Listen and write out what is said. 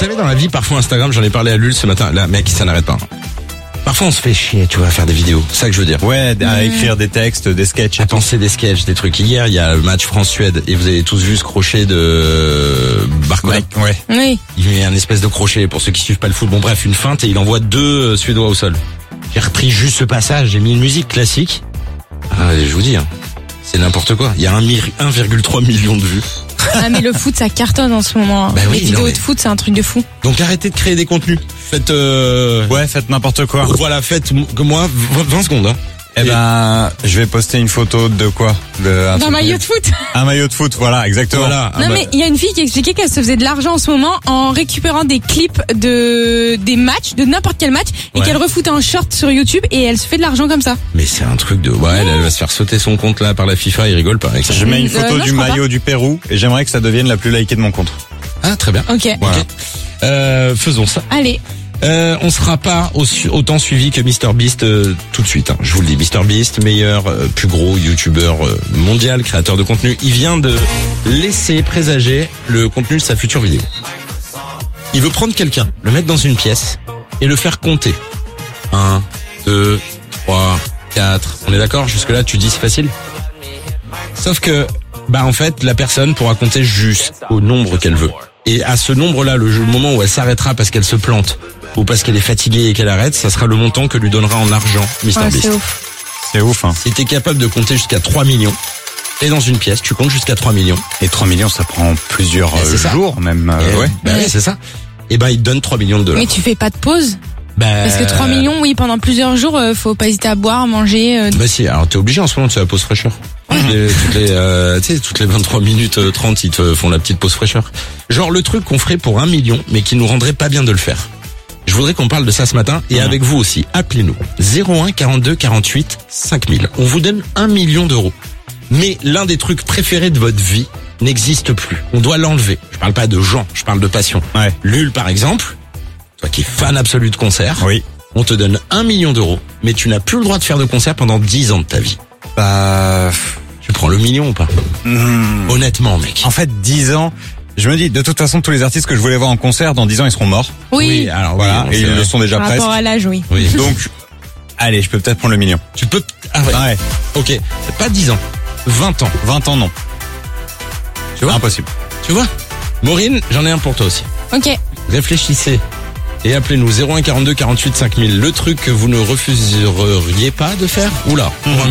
savez, dans la vie, parfois Instagram, j'en ai parlé à Lul ce matin. Là, mec, ça n'arrête pas. Parfois, on se fait chier, tu vois, à faire des vidéos. C'est ça que je veux dire. Ouais, à écrire des textes, des sketchs. À penser des sketchs, des trucs. Hier, il y a le match France-Suède et vous avez tous vu ce crochet de Barcola. Ouais. Oui. Il met un espèce de crochet pour ceux qui suivent pas le foot. Bon, bref, une feinte et il envoie 2 Suédois au sol. J'ai repris juste ce passage, j'ai mis une musique classique. Ah, je vous dis, hein, c'est n'importe quoi. Il y a 1,3 million de vues. Ah mais le foot ça cartonne en ce moment. Bah oui, les vidéos non, mais- de foot c'est un truc de fou. Donc arrêtez de créer des contenus. Faites Ouais, faites n'importe quoi. voilà, faites que moi 20 secondes hein. Eh ben, je vais poster une photo de quoi? D'un maillot de foot. Un maillot de foot, voilà, exactement. Voilà. Non mais il y a une fille qui expliquait qu'elle se faisait de l'argent en ce moment en récupérant des clips des matchs, de n'importe quel match, et Ouais. qu'elle refoutait en short sur YouTube et elle se fait de l'argent comme ça. Mais c'est un truc de ouais, elle va se faire sauter son compte là par la FIFA, il rigole pas avec ça. Je mets une photo non, du je crois maillot du Pérou et j'aimerais que ça devienne la plus likée de mon compte. Ah, très bien. Ok. Voilà. Faisons ça. Allez. On sera pas autant suivi que MrBeast tout de suite. Hein. Je vous le dis, MrBeast, meilleur, plus gros youtubeur mondial, créateur de contenu. Il vient de laisser présager le contenu de sa future vidéo. Il veut prendre quelqu'un, le mettre dans une pièce et le faire compter. 1, 2, 3, 4. On est d'accord? Jusque là, tu dis c'est facile? Sauf que, en fait, la personne pourra compter juste au nombre qu'elle veut. Et à ce nombre-là, le moment où elle s'arrêtera parce qu'elle se plante ou parce qu'elle est fatiguée et qu'elle arrête, ça sera le montant que lui donnera en argent Ouais, MrBeast. c'est ouf. C'est ouf, hein. Si t'es capable de compter jusqu'à 3 millions, t'es dans une pièce, tu comptes jusqu'à 3 millions. Et 3 millions, ça prend plusieurs c'est ça. jours, même. Et, Ouais. oui, c'est ça. Et il te donne 3 millions de dollars. Mais tu fais pas de pause? Parce que 3 millions, oui, pendant plusieurs jours, faut pas hésiter à boire, manger. Bah si, alors t'es obligé en ce moment, tu fais la pause fraîcheur. Toutes les 23 minutes 30, ils te font la petite pause fraîcheur. Genre le truc qu'on ferait pour 1 million, mais qui nous rendrait pas bien de le faire. Je voudrais qu'on parle de ça ce matin, et avec vous aussi. Appelez-nous. 01 42 48 5000. On vous donne 1 million d'euros. Mais l'un des trucs préférés de votre vie n'existe plus. On doit l'enlever. Je parle pas de gens, je parle de passion. Ouais. Lul, par exemple, toi qui es fan absolu de concert, Oui. on te donne 1 million d'euros, mais tu n'as plus le droit de faire de concert pendant 10 ans de ta vie. Bah, Tu prends le million ou pas? Honnêtement, mec. en fait, 10 ans, je me dis, de toute façon, tous les artistes que je voulais voir en concert, dans 10 ans, ils seront morts. Oui. alors Voilà. bon, Et c'est ils vrai. le sont déjà Par presque. rapport à l'âge, oui. Oui. Donc, allez, je peux peut-être prendre le million. Tu peux... Ah ouais. Ouais. Ok. Pas 10 ans. 20 ans. 20 ans, non. Tu vois? Impossible. Tu vois? Maureen, j'en ai un pour toi aussi. Ok. Réfléchissez. Et appelez-nous 01 42 48 5000. Le truc que vous ne refuseriez pas de faire? Oula. Pour 1 million.